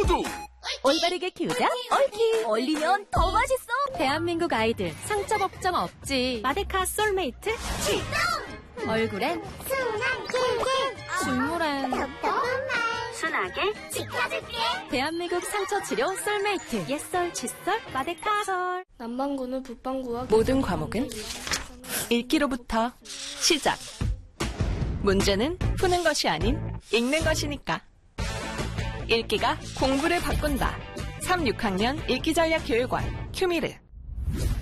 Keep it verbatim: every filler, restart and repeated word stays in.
모두 올바르게 키우자 옳키. 얼리면 더 맛있어. 대한민국 아이들 상처 걱정 없지. 마데카 솔메이트 출동. 얼굴엔 순한 캔캔. 눈물엔 순하게 지켜줄게. 대한민국 상처 치료 솔메이트. 옛설 칫솔 마데카솔. 남반구는 북반구와 모든 과목은 읽기로부터 시작. 문제는 푸는 것이 아닌 읽는 것이니까. 읽기가 공부를 바꾼다. 삼, 육 학년 읽기전략교육원 큐미르.